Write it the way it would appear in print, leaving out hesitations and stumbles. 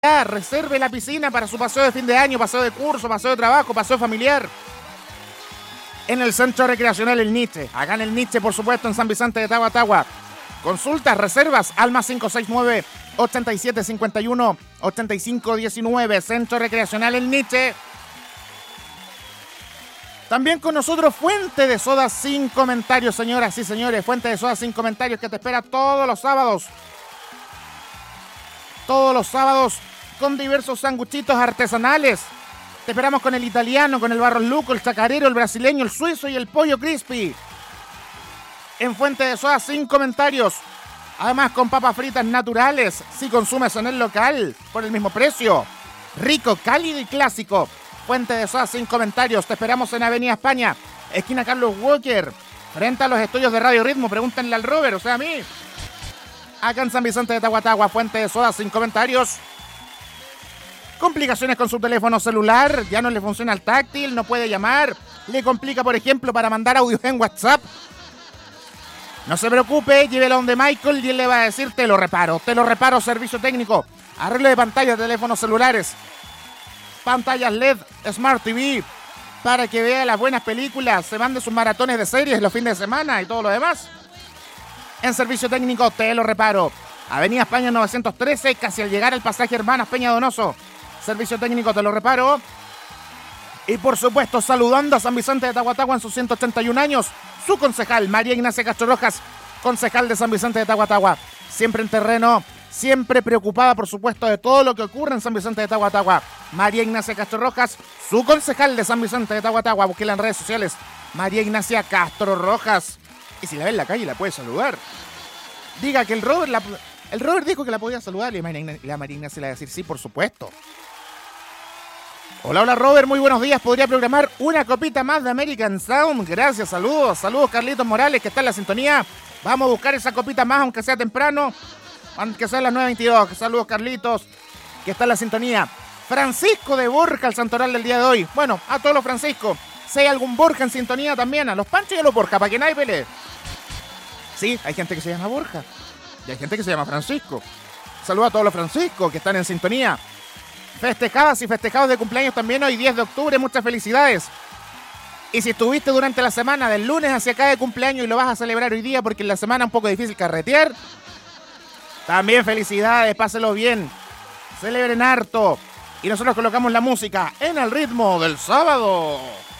Ya, reserve la piscina para su paseo de fin de año, paseo de curso, paseo de trabajo, paseo familiar. En el Centro Recreacional El Niche. Acá en El Niche, por supuesto, en San Vicente de Tagua. Consultas, reservas, Alma 569-8751-8519. Centro Recreacional El Niche. También con nosotros Fuente de Soda sin comentarios, señoras y señores. Fuente de Soda sin comentarios que te espera todos los sábados. Todos los sábados con diversos sanguchitos artesanales. Te esperamos con el italiano, con el Barros Luco, el chacarero, el brasileño, el suizo y el pollo crispy. En Fuente de Soda sin comentarios. Además con papas fritas naturales, si consumes en el local, por el mismo precio. Rico, cálido y clásico. Fuente de Soda sin comentarios. Te esperamos en Avenida España, esquina Carlos Walker, frente a los estudios de Radio Ritmo. Pregúntenle al Robert, o sea a mí. Acá en San Vicente de Tagua, Fuente de Soda sin comentarios. Complicaciones con su teléfono celular, ya no le funciona el táctil, no puede llamar, le complica, por ejemplo, para mandar audio en WhatsApp. No se preocupe, llévelo donde Michael y él le va a decir, te lo reparo, servicio técnico, arreglo de pantallas de teléfonos celulares, pantallas LED, Smart TV, para que vea las buenas películas, se mande sus maratones de series los fines de semana y todo lo demás. En servicio técnico, te lo reparo. Avenida España 913, casi al llegar al pasaje Hermanas Peña Donoso. Servicio técnico, te lo reparo. Y por supuesto, saludando a San Vicente de Tagua en sus 181 años, su concejal, María Ignacia Castro Rojas, concejal de San Vicente de Tagua. Siempre en terreno, siempre preocupada, por supuesto, de todo lo que ocurre en San Vicente de Tagua. María Ignacia Castro Rojas, su concejal de San Vicente de Tagua. Búsquela en redes sociales. María Ignacia Castro Rojas. Y si la ve en la calle, la puede saludar. Diga que el Robert dijo que la podía saludar. Y la María Ignacia le va a decir, sí, por supuesto. Hola Robert, muy buenos días. ¿Podría programar una copita más de American Sound? Gracias, saludos Carlitos Morales, que está en la sintonía. Vamos a buscar esa copita más, aunque sea temprano, aunque sea a las 9:22. Saludos Carlitos, que está en la sintonía. Francisco de Borja, el santoral del día de hoy. Bueno, a todos los Francisco. Si hay algún Borja en sintonía también, a los Panchos y a los Borja, para que nadie pelee. Sí, hay gente que se llama Borja y hay gente que se llama Francisco. Saludos a todos los Francisco que están en sintonía. Festejadas y festejados de cumpleaños también hoy 10 de octubre, muchas felicidades. Y si estuviste durante la semana del lunes hacia acá de cumpleaños y lo vas a celebrar hoy día porque en la semana es un poco difícil carretear, también felicidades, pásenlo bien, celebren harto. Y nosotros colocamos la música en el ritmo del sábado.